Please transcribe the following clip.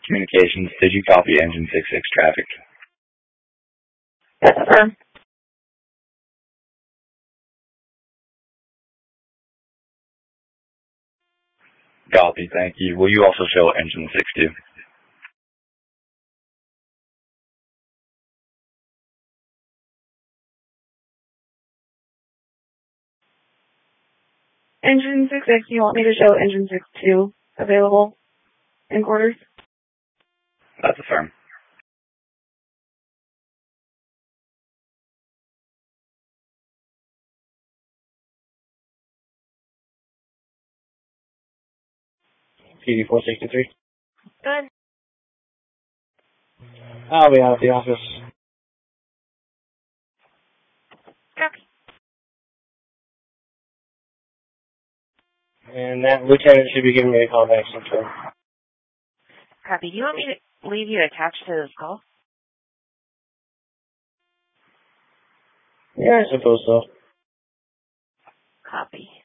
Communications, did you copy engine 66 traffic? Yes, sir. Copy, thank you. Will you also show engine 62? Engine 66, you want me to show engine 62 available in quarters? That's affirmed. PD 463. Good. I'll be out of the office. Copy. And that lieutenant should be giving me a call back sometime. Copy. Do you want me to leave you attached to this call? Yeah, I suppose so. Copy.